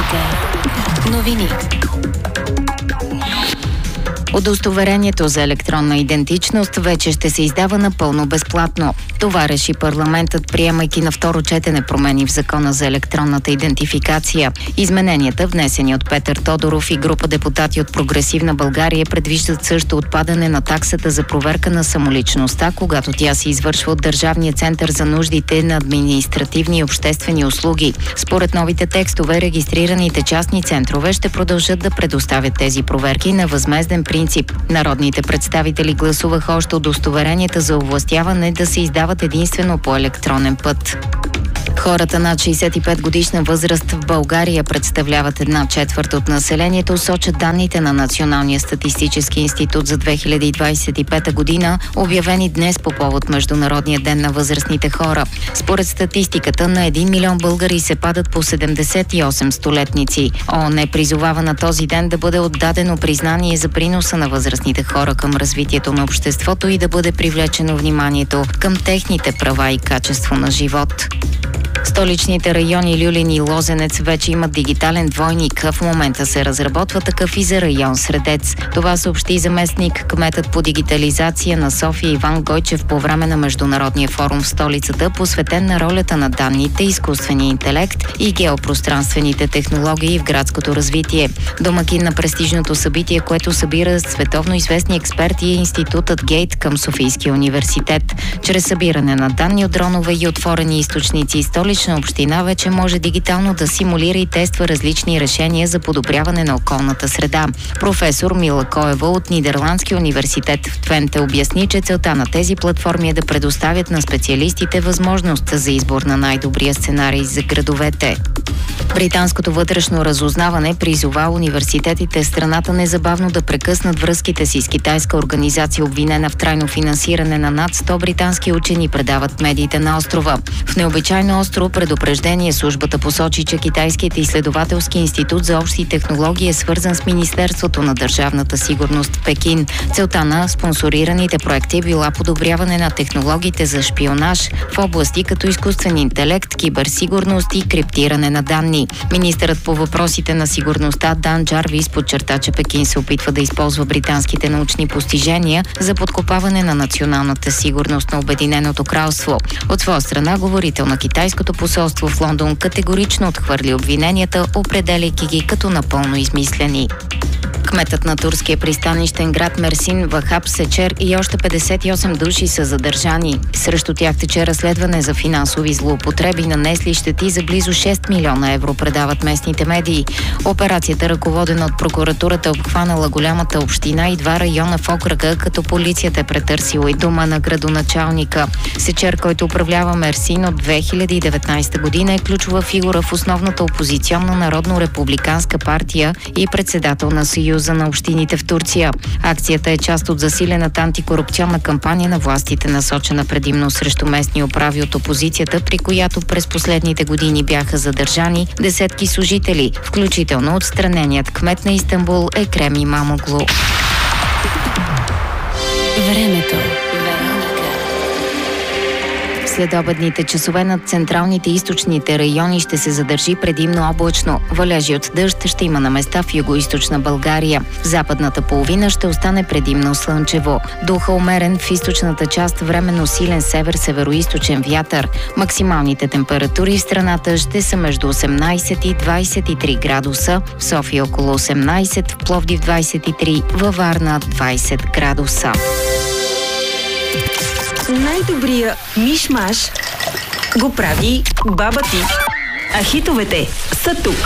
Вероника. Новини. Удостоверението за електронна идентичност вече ще се издава напълно безплатно. Това реши парламентът, приемайки на второ четене промени в Закона за електронната идентификация. Измененията, внесени от Петър Тодоров и група депутати от Прогресивна България, предвиждат също отпадане на таксата за проверка на самоличността, когато тя се извършва от Държавния център за нуждите на административни и обществени услуги. Според новите текстове, регистрираните частни центрове ще продължат да предоставят тези проверки на възмезден принцип. Народните представители гласуваха още удостоверенията за овластяване да се издават единствено по електронен път. Хората над 65 годишна възраст в България представляват 1/4 от населението, сочат данните на Националния статистически институт за 2025 година, обявени днес по повод Международния ден на възрастните хора. Според статистиката, на 1 милион българи се падат по 78 столетници. ООН призовава на този ден да бъде отдадено признание за приноса на възрастните хора към развитието на обществото и да бъде привлечено вниманието към техните права и качество на живот. Столичните райони Люлин и Лозенец вече имат дигитален двойник. В момента се разработва такъв и за район Средец. Това съобщи заместник кметът по дигитализация на София Иван Гойчев по време на Международния форум в столицата, посветен на ролята на данните, изкуствения интелект и геопространствените технологии в градското развитие. Домакин на престижното събитие, което събира световно известни експерти, е институтът Гейт към Софийския университет. Чрез събиране на данни от дронове и отворени източници, Столична община вече може дигитално да симулира и тества различни решения за подобряване на околната среда. Професор Мила Коева от Нидерландския университет в Твенте обясни, че целта на тези платформи е да предоставят на специалистите възможност за избор на най-добрия сценарий за градовете. Британското вътрешно разузнаване призова университетите в страната незабавно да прекъснат връзките си с китайска организация, обвинена в трайно финансиране на над 100 британски учени, предават медиите на острова. В необичайно остро предупреждение службата посочи, че Китайският изследователски институт за общи технологии е свързан с Министерството на държавната сигурност в Пекин. Целта на спонсорираните проекти е била подобряване на технологиите за шпионаж в области като изкуствен интелект, киберсигурност и криптиране на данни. Министърът по въпросите на сигурността Дан Джарвис подчерта, че Пекин се опитва да използва британските научни постижения за подкопаване на националната сигурност на Обединеното кралство. От своя страна, говорител на китайското посолство в Лондон категорично отхвърли обвиненията, определяйки ги като напълно измислени. Кметът на турския пристанищен град Мерсин Вахаб Сечер и още 58 души са задържани. Срещу тях тече разследване за финансови злоупотреби, нанесли щети за близо 6 милиона евро, предават местните медии. Операцията, ръководена от прокуратурата, обхванала голямата община и 2 района в окръга, като полицията е претърсила и дома на градоначалника. Сечер, който управлява Мерсин от 2019 година, е ключова фигура в основната опозиционна народно-републиканска партия и председател на Съюза на общините в Турция. Акцията е част от засилената антикорупционна кампания на властите, насочена предимно срещу местни управи от опозицията, при която през последните години бяха задържани десетки служители, включително отстраненият кмет на Истанбул Екрем Имамоглу. Времето. Следобедните часове над централните и източните райони ще се задържи предимно облачно. Валежи от дъжд ще има на места в югоизточна България. В западната половина ще остане предимно слънчево. Духа умерен в източната част, временно силен север-североизточен вятър. Максималните температури в страната ще са между 18 и 23 градуса. В София около 18, в Пловдив 23, във Варна 20 градуса. Най-добрия миш-маш го прави баба ти. А хитовете са тук.